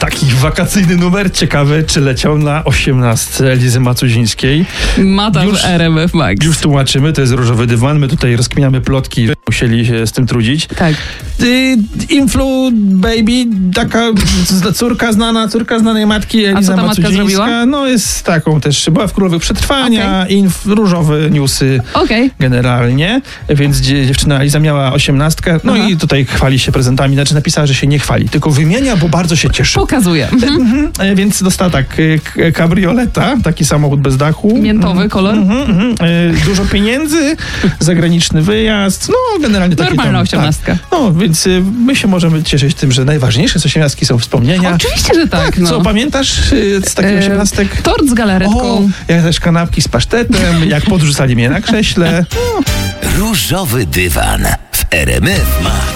Taki wakacyjny numer. Ciekawy, czy leciał na 18 Elizy Macuzińskiej. Mata w RMF Max. Już tłumaczymy, to jest Różowy Dywan. My tutaj rozkminiamy plotki, musieli się z tym trudzić. Tak. Influ Baby, taka córka znanej matki, Eliza A co ta matka Macuzińska. zrobiła? No jest taką też, była w Królowych Przetrwania, różowe newsy generalnie, więc dziewczyna Eliza miała 18, no i tutaj chwali się prezentami, znaczy napisała, że się nie chwali, tylko wymienia, bo bardzo się cieszy. Pokazuje. Więc dostała tak, kabrioleta, taki samochód bez dachu. Miętowy kolor. Dużo pieniędzy, zagraniczny wyjazd, no generalnie takie normalna 18. Tak. No, więc my się możemy cieszyć tym, że najważniejsze z 18 są wspomnienia. Oczywiście, że tak. Co pamiętasz z takich 18? Tort z galaretką. Jak też kanapki z pasztetem, jak podrzucali mnie na krześle. Różowy Dywan w RMF Max.